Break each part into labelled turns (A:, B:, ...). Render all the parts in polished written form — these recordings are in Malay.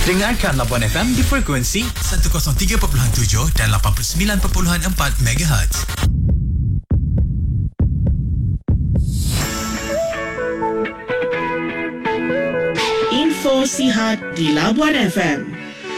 A: Dengarkan Labuan FM di frekuensi 103.7 dan 89.4 MHz.
B: Info sihat di Labuan FM.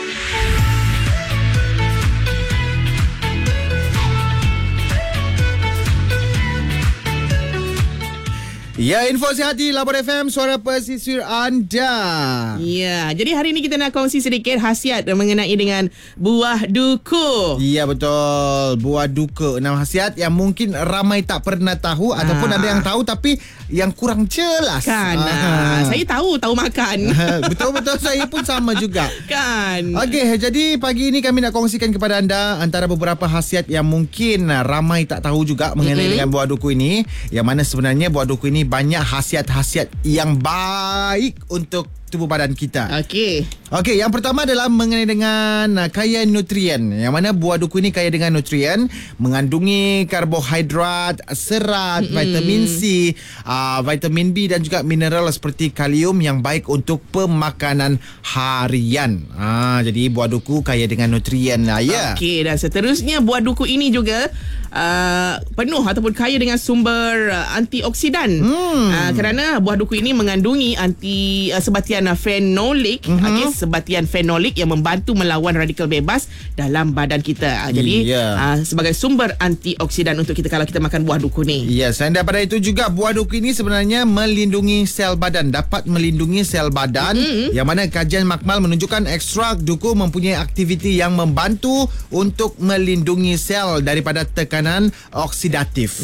C: Ya, info sihat di Labuan FM, suara pesisir anda.
D: Ya, jadi hari ini kita nak kongsi sedikit khasiat mengenai dengan buah duku.
C: Ya, betul. Buah duku, 6 khasiat yang mungkin ramai tak pernah tahu ataupun ada yang tahu tapi yang kurang jelas.
D: Kan, saya tahu makan.
C: Betul-betul, saya pun sama juga.
D: Kan.
C: Okey, jadi pagi ini kami nak kongsikan kepada anda antara beberapa khasiat yang mungkin ramai tak tahu juga mengenai dengan buah duku ini. Yang mana sebenarnya buah duku ini banyak khasiat-khasiat yang baik untuk tubuh badan kita.
D: Okey,
C: yang pertama adalah mengenai dengan kaya nutrien. Yang mana buah duku ini kaya dengan nutrien, mengandungi karbohidrat, serat, vitamin C, vitamin B dan juga mineral seperti kalium yang baik untuk pemakanan harian. Jadi buah duku kaya dengan nutrien lah ya.
D: Okey, dan seterusnya buah duku ini juga penuh ataupun kaya dengan sumber antioksidan. Kerana buah duku ini mengandungi sebatian fenolik, sebatian fenolik yang membantu melawan radikal bebas dalam badan kita. Jadi sebagai sumber antioksidan untuk kita kalau kita makan buah duku ni.
C: Ya, selain daripada itu juga buah duku ini sebenarnya melindungi sel badan, dapat melindungi sel badan. Yang mana kajian makmal menunjukkan ekstrak duku mempunyai aktiviti yang membantu untuk melindungi sel daripada tekanan oksidatif.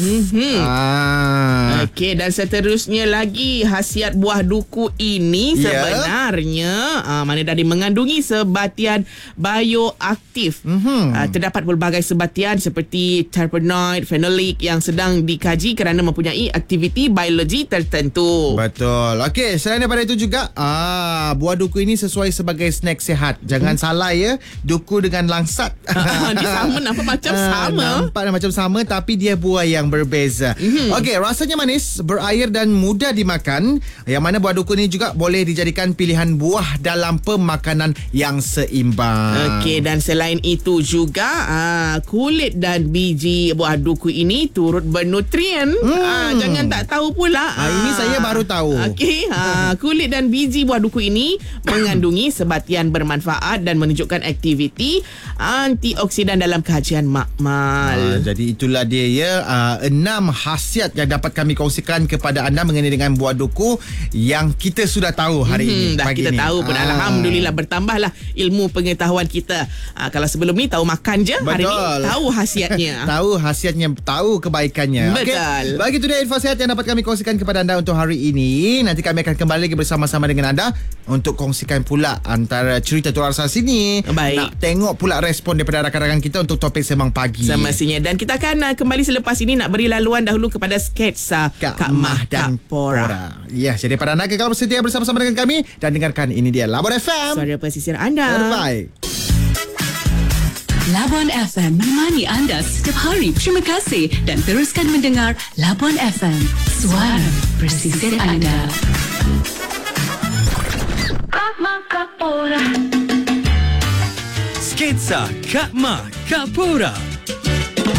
D: Okey, dan seterusnya lagi khasiat buah duku ini sebenarnya mana dari mengandungi sebatian bioaktif. Terdapat pelbagai sebatian seperti terpenoid, fenolik yang sedang dikaji kerana mempunyai aktiviti biologi tertentu.
C: Betul. Okey, selain daripada itu juga buah duku ini sesuai sebagai snack sihat. Jangan salah ya, duku dengan langsat.
D: Dia sama, nampak macam sama.
C: Nampak macam sama tapi dia buah yang berbeza. Okey, rasanya manis, berair dan mudah dimakan. Yang mana buah duku ini juga boleh dijadikan pilihan buah dalam pemakanan yang seimbang.
D: Okey, dan selain itu juga kulit dan biji buah duku ini turut bernutrien. Jangan tak tahu pula.
C: Ini saya baru tahu.
D: Okey, kulit dan biji buah duku ini mengandungi sebatian bermanfaat dan menunjukkan aktiviti antioksidan dalam kajian makmal.
C: Jadi itulah dia ya, 6 khasiat yang dapat kami kongsikan kepada anda mengenai dengan buah duku yang kita sudah tahu hari ini.
D: Dah kita
C: ini
D: tahu pun alhamdulillah, bertambahlah ilmu pengetahuan kita. Kalau sebelum ni tahu makan je, hari ni tahu khasiatnya.
C: Tahu khasiatnya, tahu kebaikannya.
D: Betul.
C: Okay. Bagi itu dia info sihat yang dapat kami kongsikan kepada anda untuk hari ini. Nanti kami akan kembali lagi bersama-sama dengan anda untuk kongsikan pula antara cerita tu asal sini.
D: Baik.
C: Nak tengok pula respon daripada rakan-rakan kita untuk topik Sembang Pagi.
D: Semestinya. Dan kita akan kembali selepas ini nak beri laluan dahulu kepada sketsa Kak Mah dan Pora.
C: Ya, jadi para anda kekal bersedia bersama-sama dengan kami dan dengarkan ini dia Labuan FM.
D: Suara pesisir anda.
C: Terbaik.
E: Labuan FM menemani anda setiap hari. Terima kasih dan teruskan mendengar Labuan FM, suara pesisir anda.
A: Sketsa Kak Mah, Kak Pora.